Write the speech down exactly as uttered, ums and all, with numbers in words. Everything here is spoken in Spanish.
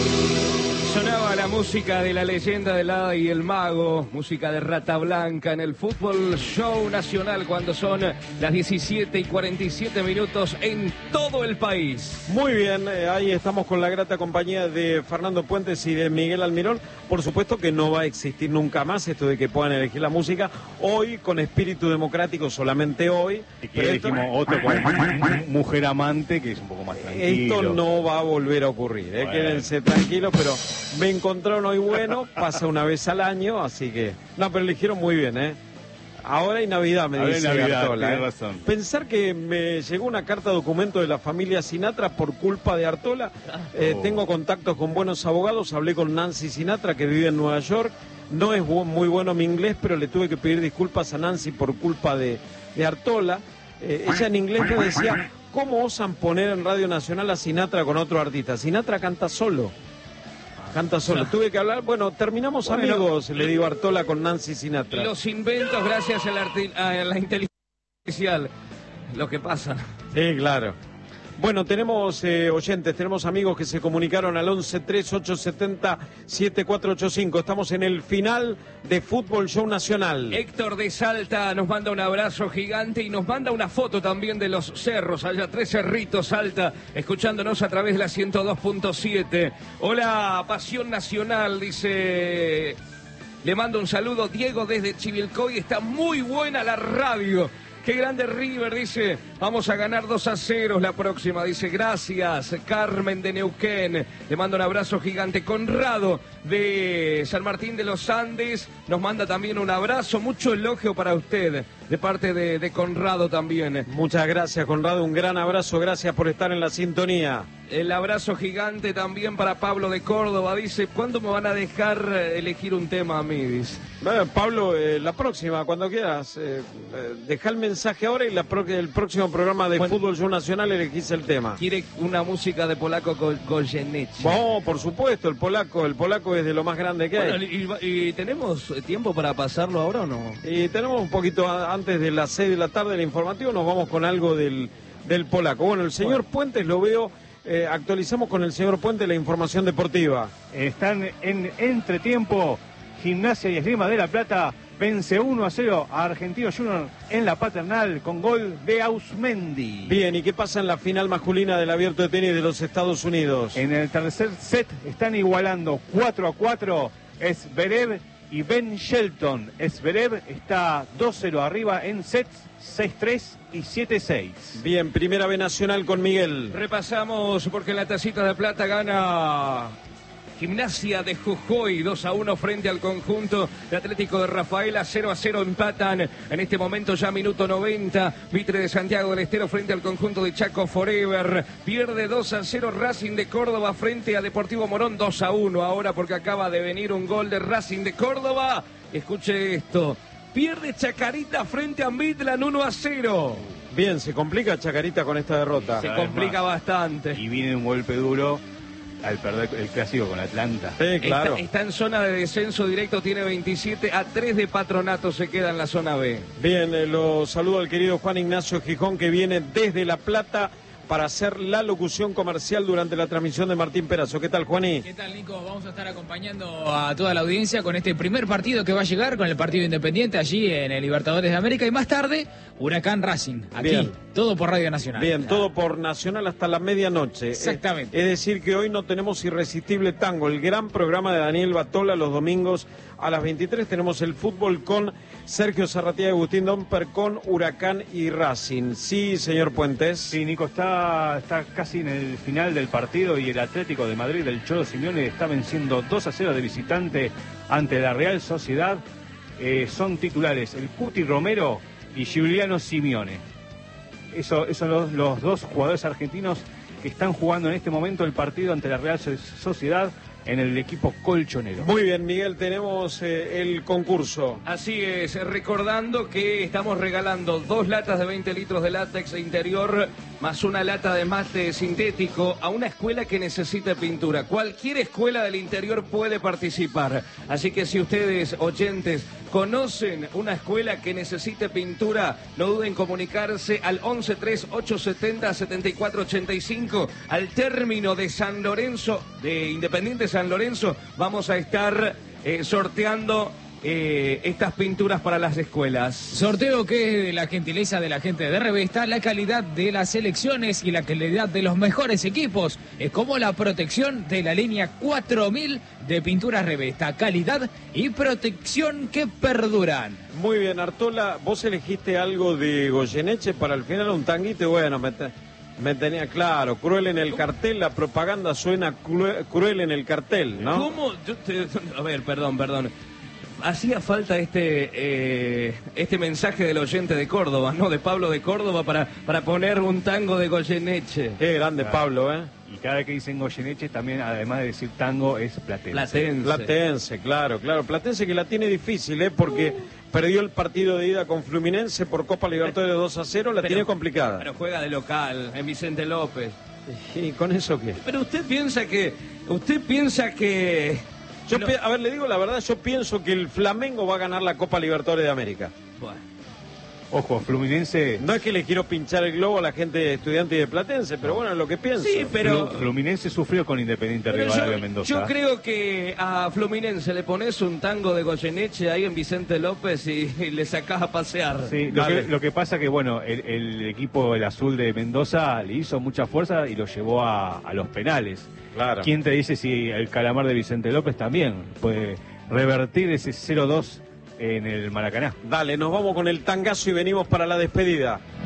Sonaba la música de la leyenda del Hada y el Mago, música de Rata Blanca en el Fútbol Show Nacional cuando son las diecisiete y cuarenta y siete minutos en todo el país. Muy bien, eh, ahí estamos con la grata compañía de Fernando Puentes y de Miguel Almirón. Por supuesto que no va a existir nunca más esto de que puedan elegir la música. Hoy, con espíritu democrático, solamente hoy. Y que elegimos esto... otro cual, Mujer Amante, que es un poco más tranquilo. Esto no va a volver a ocurrir, ¿eh? Bueno. Quédense tranquilos, pero me encontraron hoy bueno, pasa una vez al año, así que... No, pero eligieron muy bien, ¿eh? Ahora y Navidad, me Ahora dice Navidad, Artola. tiene ¿eh? razón. Pensar que me llegó una carta documento de la familia Sinatra por culpa de Artola. Eh, oh. Tengo contactos con buenos abogados, hablé con Nancy Sinatra, que vive en Nueva York. No es bu muy bueno mi inglés, pero le tuve que pedir disculpas a Nancy por culpa de, de Artola. Eh, ella en inglés me decía, ¿cómo osan poner en Radio Nacional a Sinatra con otro artista? Sinatra canta solo. Canta solo. No. Tuve que hablar. Bueno, terminamos bueno, amigos, le digo Artola con Nancy Sinatra. Los inventos gracias a la, a la inteligencia artificial. Lo que pasa. Sí, claro. Bueno, tenemos eh, oyentes, tenemos amigos que se comunicaron al once tres ocho siete cero siete cuatro ocho cinco. Estamos en el final de Fútbol Show Nacional. Héctor de Salta nos manda un abrazo gigante y nos manda una foto también de los cerros. Allá tres cerritos, Salta, escuchándonos a través de la ciento dos punto siete. Hola, Pasión Nacional, dice... Le mando un saludo, Diego desde Chivilcoy. Está muy buena la radio. Qué grande River, dice, vamos a ganar dos a cero la próxima, dice, gracias, Carmen de Neuquén, le mando un abrazo gigante. Conrado de San Martín de los Andes nos manda también un abrazo, mucho elogio para usted, de parte de, de Conrado también. Muchas gracias, Conrado, un gran abrazo, gracias por estar en la sintonía. El abrazo gigante también para Pablo de Córdoba, dice, ¿cuándo me van a dejar elegir un tema a mí? Dice. Bueno, Pablo, eh, la próxima, cuando quieras, eh, eh, deja el mensaje ahora y la pro el próximo programa de bueno, Fútbol Show Nacional elegís el tema. ¿Quiere una música de Polaco Goyeneche? No, por supuesto, el polaco, el polaco es de lo más grande que bueno, hay. Y, y tenemos tiempo para pasarlo ahora o no? Y tenemos un poquito antes de las seis de la tarde el informativo, nos vamos con algo del, del polaco. Bueno, el señor bueno. Puentes lo veo... Eh, actualizamos con el señor Puente la información deportiva. Están en entretiempo. Gimnasia y Esgrima de La Plata vence uno a cero a Argentinos Juniors en la Paternal con gol de Ausmendi. Bien, ¿y qué pasa en la final masculina del Abierto de Tenis de los Estados Unidos? En el tercer set están igualando cuatro a cuatro Zverev y Ben Shelton. Zverev está dos cero arriba en sets seis tres y siete seis. Bien, primera B nacional con Miguel. Repasamos porque en la tacita de plata gana Gimnasia de Jujuy dos a uno frente al conjunto de Atlético de Rafaela. Cero a cero empatan en este momento ya minuto noventa. Mitre de Santiago del Estero frente al conjunto de Chaco Forever. Pierde dos a cero Racing de Córdoba frente a Deportivo Morón. Dos a uno ahora porque acaba de venir un gol de Racing de Córdoba. Escuche esto. Pierde Chacarita frente a Midland uno a cero. Bien, se complica Chacarita con esta derrota. Se complica más, bastante. Y viene un golpe duro al perder el clásico con Atlanta. Sí, claro. Está, está en zona de descenso directo, tiene veintisiete a tres de Patronato, se queda en la zona B. Bien, eh, lo saludo al querido Juan Ignacio Gijón, que viene desde La Plata para hacer la locución comercial durante la transmisión de Martín Perazo. ¿Qué tal, Juaní? ¿Qué tal, Nico? Vamos a estar acompañando a toda la audiencia con este primer partido que va a llegar, con el partido Independiente allí en el Libertadores de América, y más tarde Huracán Racing, aquí, Bien. Todo por Radio Nacional. Bien, todo por Nacional hasta la medianoche. Exactamente. Eh, es decir que hoy no tenemos Irresistible Tango, el gran programa de Daniel Batola los domingos a las veintitrés. Tenemos el fútbol con Sergio Zarratía y Agustín Domper con Huracán y Racing. Sí, señor Puentes. Sí, Nico, está, está casi en el final del partido y el Atlético de Madrid, el Cholo Simeone, está venciendo dos a cero de visitante ante la Real Sociedad. Eh, son titulares el Cuti Romero y Giuliano Simeone. Eso, esos son los, los dos jugadores argentinos que están jugando en este momento el partido ante la Real Sociedad. en el equipo colchonero. Muy bien, Miguel, tenemos eh, el concurso. Así es, recordando que estamos regalando dos latas de veinte litros de látex interior más una lata de mate sintético a una escuela que necesite pintura. Cualquier escuela del interior puede participar. Así que si ustedes, oyentes, conocen una escuela que necesite pintura, no duden en comunicarse al once tres ocho setenta setenta y cuatro ochenta y cinco. Al término de San Lorenzo, de Independiente San Lorenzo, vamos a estar eh, sorteando eh, estas pinturas para las escuelas. Sorteo que es de la gentileza de la gente de Revesta, la calidad de las selecciones y la calidad de los mejores equipos, es como la protección de la línea cuatro mil de pinturas Revesta, calidad y protección que perduran. Muy bien, Artola, vos elegiste algo de Goyeneche para el final, un tanguito, bueno, me, te, me tenía claro, cruel en el cartel, la propaganda suena cruel, cruel en el cartel, ¿no? ¿Cómo? Yo te, a ver, perdón, perdón. Hacía falta este eh, este mensaje del oyente de Córdoba, ¿no? De Pablo de Córdoba para, para poner un tango de Goyeneche. Qué grande, claro. Pablo, ¿eh? Y cada vez que dicen Goyeneche también, además de decir tango, es platense. Platense. Platense, claro, claro. Platense que la tiene difícil, ¿eh? Porque uh. perdió el partido de ida con Fluminense por Copa Libertadores dos a cero, la pero, tiene complicada. Pero juega de local, en Vicente López. ¿Y con eso qué? Pero usted piensa que... Usted piensa que... Yo, no. A ver, le digo la verdad, yo pienso que el Flamengo va a ganar la Copa Libertadores de América. Bueno. Ojo, Fluminense... No es que le quiero pinchar el globo a la gente de Estudiantes y de Platense, pero bueno, es lo que pienso. Sí, pero... Fluminense sufrió con Independiente Rivadavia de Mendoza. Yo creo que a Fluminense le pones un tango de Goyeneche ahí en Vicente López y, y le sacás a pasear. Sí, lo que, lo que pasa que, bueno, el, el equipo, el azul de Mendoza, le hizo mucha fuerza y lo llevó a, a los penales. Claro. ¿Quién te dice si el calamar de Vicente López también puede revertir ese cero dos en el Maracaná? Dale, nos vamos con el tangazo y venimos para la despedida.